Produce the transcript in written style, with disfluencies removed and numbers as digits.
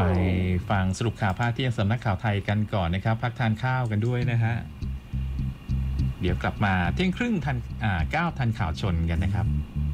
ฟังสรุปข่าวภาคเที่ยงสำนักข่าวไทยกันก่อนนะครับพักทานข้าวกันด้วยนะฮะเดี๋ยวกลับมาเที่ยงครึ่งทัน9ทันข่าวชนกันนะครับ